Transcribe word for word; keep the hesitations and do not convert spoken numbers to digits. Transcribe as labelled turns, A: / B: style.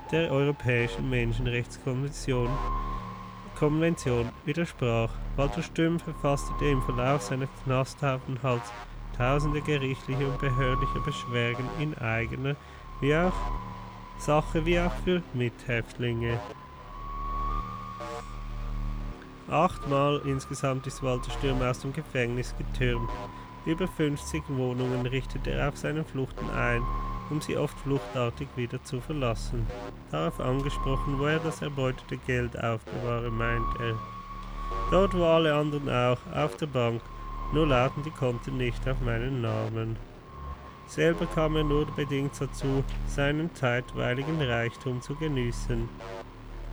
A: der Europäischen Menschenrechtskonvention Konvention widersprach. Walter Stumm verfasste im Verlauf seines Knasthaftenthalts tausende gerichtliche und behördliche Beschwerden in eigener wie auch Sache wie auch für Mithäftlinge. Achtmal insgesamt ist Walter Stumm aus dem Gefängnis getürmt. Über fünfzig Wohnungen richtete er auf seinen Fluchten ein, um sie oft fluchtartig wieder zu verlassen. Darauf angesprochen, wo er das erbeutete Geld aufbewahre, meint er. Dort, wo alle anderen auch, auf der Bank, nur lauten die Konten nicht auf meinen Namen. Selber kam er nur bedingt dazu, seinen zeitweiligen Reichtum zu genießen.